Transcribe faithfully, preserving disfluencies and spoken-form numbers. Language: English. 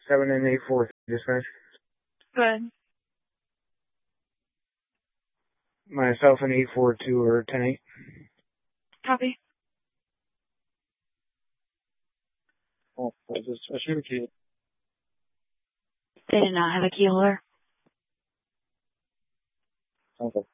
seven and eight four dispatch. Good. Myself and eight four two or ten eight. Copy. Oh, I just I should have keyed. They did not have a key holder. Okay.